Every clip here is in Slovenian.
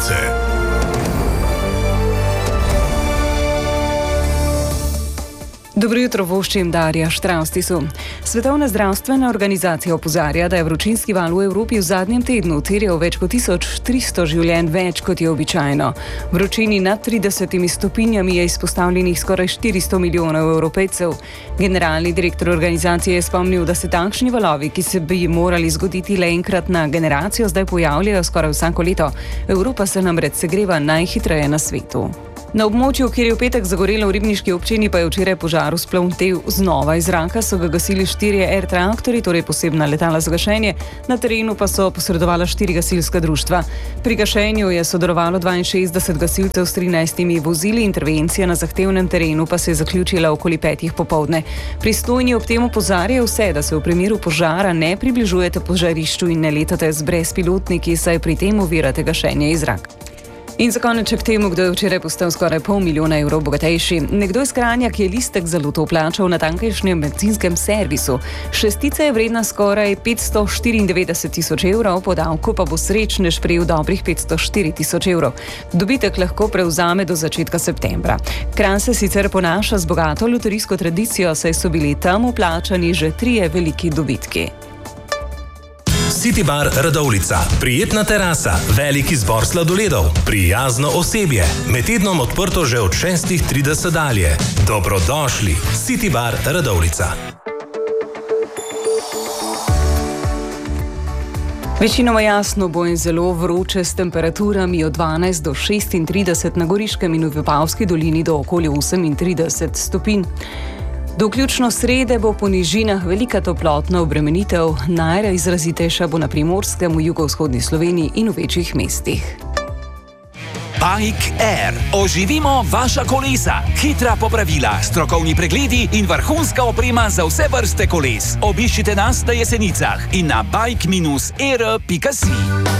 novice. Dobro jutro, voščim Darja Štravstisu. Svetovna zdravstvena organizacija opozarja, da je vročinski val v Evropi v zadnjem tednu terjal več kot 1300 življenj več, kot je običajno. Vročini nad 30 stopinjami je izpostavljenih skoraj 400 milijonov Evropejcev. Generalni direktor organizacije je spomnil, da se takšni valovi, ki se bi morali zgoditi le enkrat na generacijo, zdaj pojavljajo skoraj vsako leto. Evropa se namreč segreva najhitreje na svetu. Na območju, kjer je v petek zagorelo v ribniški občini, pa je včeraj požar vzplamtel znova. Iz zraka so ga gasili 4 air traktorji, torej posebna letala za gašenje, na terenu pa so posredovala 4 gasilska društva. Pri gašenju je sodelovalo 62 gasilcev s 13 vozili, intervencija na zahtevnem terenu pa se je zaključila okoli 5 popoldne. Pristojni ob tem opozarjajo vse, da se v primeru požara ne približujete požarišču in ne letate z brezpilotniki, saj pri tem ovirate gašenje iz zraka. In za konec k temu, kdo je včeraj postal skoraj $500 000 bogatejši. Nekdo iz Kranja, ki je listek za loto vplačal na tamkajšnjem bencinskem servisu. Šestica je vredna skoraj 594 000 evrov, po davku pa bo srečnež prejel dobrih 504 000 evrov. Dobitek lahko prevzame do začetka septembra. Kranj se sicer ponaša z bogato loterijsko tradicijo, saj so bili tam vplačani že 3 veliki dobitki. City Bar Radovljica. Prijetna terasa, velik izbor sladoledov, prijazno osebje. Med tednom odprto že od 6:30 dalje. Dobrodošli. City Bar Radovljica. Večinoma jasno bo in zelo vroče s temperaturami od 12 do 36 na Goriškem in v Vipavski dolini do okoli 38 stopinj. Do vključno srede bo po nižinah velika toplotna obremenitev, najizrazitejša bo na Primorskem, v jugovzhodni Sloveniji in v večjih mestih. Bike Air. Oživimo vaša kolesa. Hitra popravila, strokovni pregledi in vrhunska oprema za vse vrste koles. Obiščite nas na Jesenicah in na bike-air.si.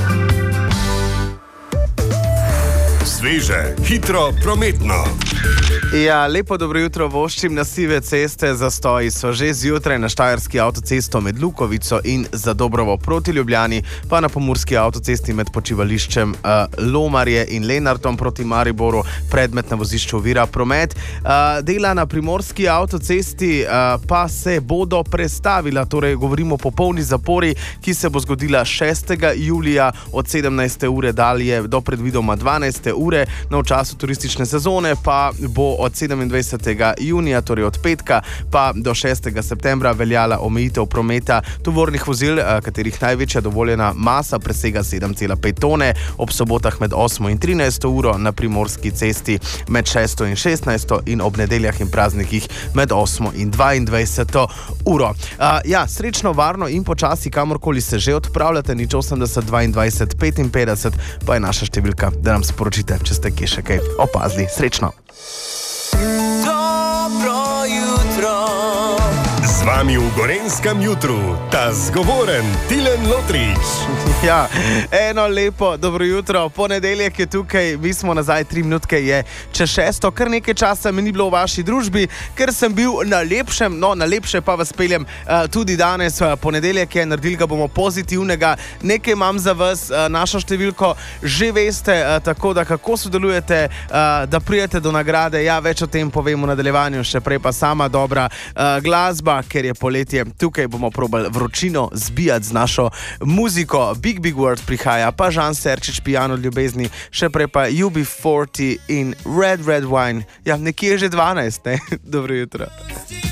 Sveže, hitro, prometno. Ja, lepo dobro jutro, voščim na sive ceste. Zastoji so že zjutraj na štajerski avtocesto med Lukovico in Zadobrovo proti Ljubljani, pa na pomurski avtocesti med počivališčem Lomarje in Lenartom proti Mariboru predmet na vozišču ovira promet. Dela na primorski avtocesti pa se bodo prestavila, torej govorimo o popolni zapori, ki se bo zgodila 6. julija od 17. ure dalje do predvidoma 12. ure, no v času turistične sezone pa bo od 27. junija, torej od petka, pa do 6. septembra veljala omejitev prometa tovornih vozil, katerih največja dovoljena masa presega 7,5 tone, ob sobotah med 8. in 13. uro, na primorski cesti med 6. in 16. in ob nedeljah in praznikih med 8. in 22. uro. Ja, srečno, varno in počasi, kamorkoli se že odpravljate, nič 80 22 55, pa je naša številka, da nam sporočite, če ste kje še kaj opazili. Srečno! Dobro jutro. Z vami v Gorenjskem jutru, ta zgovoren Tilen Lotrič. Ja, eno lepo dobro jutro, ponedeljek je tukaj, mi smo nazaj 3 minutke, je čez 6. Kar nekaj časa me ni bilo v vaši družbi, ker sem bil na lepšem, no na lepše pa vas peljem tudi danes, ponedeljek je, naredili ga bomo pozitivnega, nekaj imam za vas, našo številko že veste, tako da kako sodelujete, da prijete do nagrade, ja, več o tem povem v nadaljevanju, še prej pa sama dobra glasba, ker je poletje, tukaj bomo probali vročino zbijati z našo muziko. Big Word prihaja, pa Žan Serčič, Pijan od ljubezni, še prej pa UB40 in Red Wine. Ja, nekje je že 12, ne? Dobro jutro.